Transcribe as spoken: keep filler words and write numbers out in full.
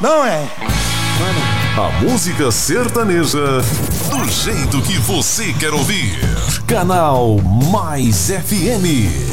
Não é? A música sertaneja do jeito que você quer ouvir. Canal Mais F M.